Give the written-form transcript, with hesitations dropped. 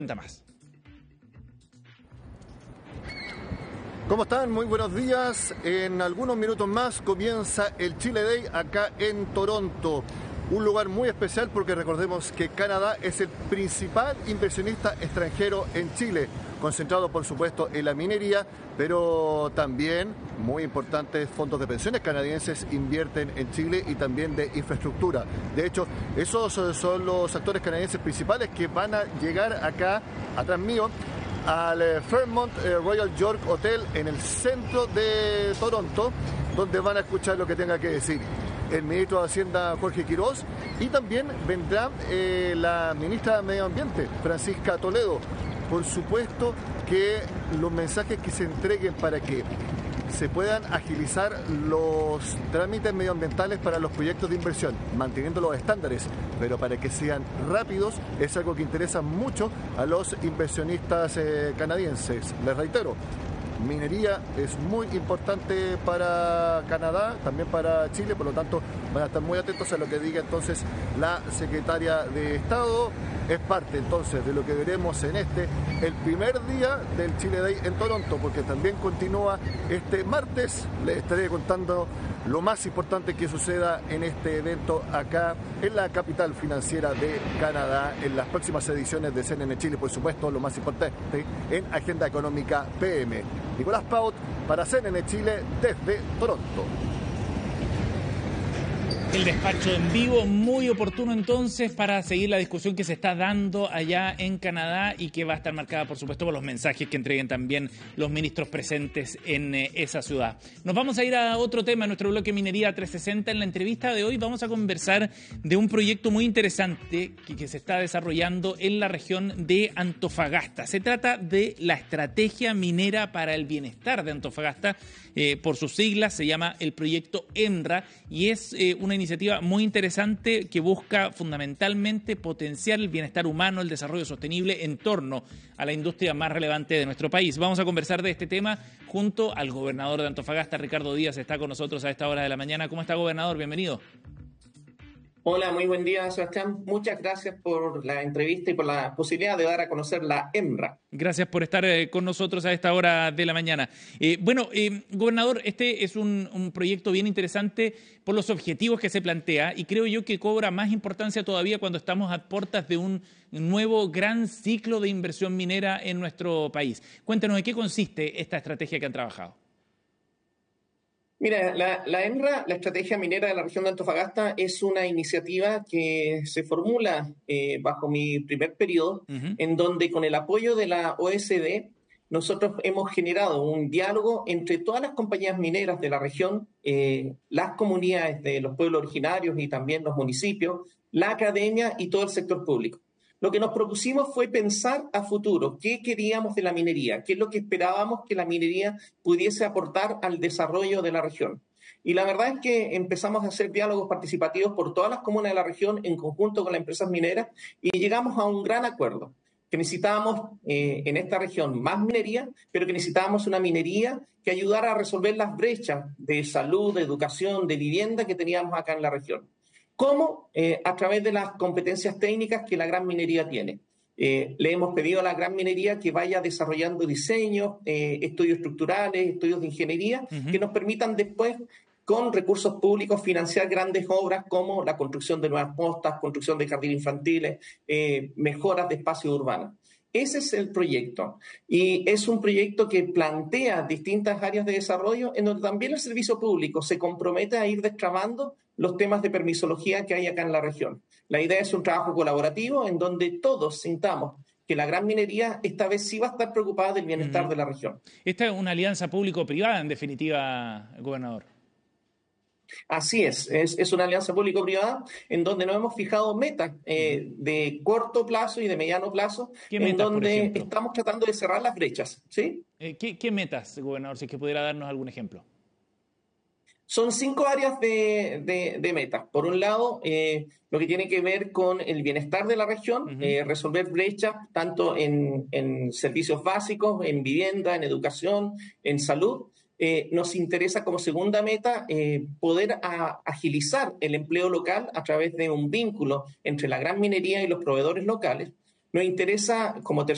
Más. ¿Cómo están? Muy buenos días. En algunos minutos más comienza el Chile Day acá en Toronto. Un lugar muy especial porque recordemos que Canadá es el principal inversionista extranjero en Chile, concentrado por supuesto en la minería, pero también, muy importantes, fondos de pensiones canadienses invierten en Chile y también de infraestructura. De hecho, esos son los actores canadienses principales que van a llegar acá, atrás mío, al Fairmont Royal York Hotel en el centro de Toronto, donde van a escuchar lo que tenga que decir el ministro de Hacienda Jorge Quiroz, y también vendrá la ministra de Medio Ambiente, Francisca Toledo. Por supuesto que los mensajes que se entreguen para que se puedan agilizar los trámites medioambientales para los proyectos de inversión, manteniendo los estándares, pero para que sean rápidos, es algo que interesa mucho a los inversionistas canadienses. Les reitero, minería es muy importante para Canadá, también para Chile, por lo tanto van a estar muy atentos a lo que diga entonces la secretaria de Estado. Es parte entonces de lo que veremos en el primer día del Chile Day en Toronto, porque también continúa este martes. Les estaré contando lo más importante que suceda en este evento acá en la capital financiera de Canadá, en las próximas ediciones de CNN Chile, por supuesto, lo más importante en Agenda Económica PM. Nicolás Paut para CNN Chile desde Toronto. El despacho en vivo, muy oportuno entonces para seguir la discusión que se está dando allá en Canadá y que va a estar marcada, por supuesto, por los mensajes que entreguen también los ministros presentes en esa ciudad. Nos vamos a ir a otro tema, en nuestro bloque Minería 360. En la entrevista de hoy vamos a conversar de un proyecto muy interesante que se está desarrollando en la región de Antofagasta. Se trata de la Estrategia Minera para el Bienestar de Antofagasta. Por sus siglas, se llama el proyecto EMRA y es una iniciativa muy interesante que busca fundamentalmente potenciar el bienestar humano, el desarrollo sostenible en torno a la industria más relevante de nuestro país. Vamos a conversar de este tema junto al gobernador de Antofagasta, Ricardo Díaz, está con nosotros a esta hora de la mañana. ¿Cómo está, gobernador? Bienvenido. Hola, muy buen día, Sebastián. Muchas gracias por la entrevista y por la posibilidad de dar a conocer la EMRA. Gracias por estar con nosotros a esta hora de la mañana. Gobernador, este es un proyecto bien interesante por los objetivos que se plantea y creo yo que cobra más importancia todavía cuando estamos a puertas de un nuevo gran ciclo de inversión minera en nuestro país. Cuéntanos, ¿en qué consiste esta estrategia que han trabajado? Mira, la EMRA, la Estrategia Minera de la Región de Antofagasta, es una iniciativa que se formula bajo mi primer periodo, en donde con el apoyo de la OSD nosotros hemos generado un diálogo entre todas las compañías mineras de la región, las comunidades de los pueblos originarios y también los municipios, la academia y todo el sector público. Lo que nos propusimos fue pensar a futuro qué queríamos de la minería, qué es lo que esperábamos que la minería pudiese aportar al desarrollo de la región. Y la verdad es que empezamos a hacer diálogos participativos por todas las comunas de la región en conjunto con las empresas mineras y llegamos a un gran acuerdo, que necesitábamos en esta región más minería, pero que necesitábamos una minería que ayudara a resolver las brechas de salud, de educación, de vivienda que teníamos acá en la región. ¿Cómo? A través de las competencias técnicas que la gran minería tiene. Le hemos pedido a la gran minería que vaya desarrollando diseños, estudios estructurales, estudios de ingeniería, que nos permitan después, con recursos públicos, financiar grandes obras como la construcción de nuevas postas, construcción de jardines infantiles, mejoras de espacios urbanos. Ese es el proyecto y es un proyecto que plantea distintas áreas de desarrollo en donde también el servicio público se compromete a ir destrabando los temas de permisología que hay acá en la región. La idea es un trabajo colaborativo en donde todos sintamos que la gran minería esta vez sí va a estar preocupada del bienestar de la región. Esta es una alianza público-privada, en definitiva, gobernador. Así es una alianza público-privada en donde nos hemos fijado metas de corto plazo y de mediano plazo, en donde estamos tratando de cerrar las brechas. ¿Sí? ¿Qué metas, gobernador, si es que pudiera darnos algún ejemplo? Son 5 áreas de metas. Por un lado, lo que tiene que ver con el bienestar de la región, resolver brechas tanto en servicios básicos, en vivienda, en educación, en salud. Nos interesa como segunda meta poder agilizar el empleo local a través de un vínculo entre la gran minería y los proveedores locales. Nos interesa como tercera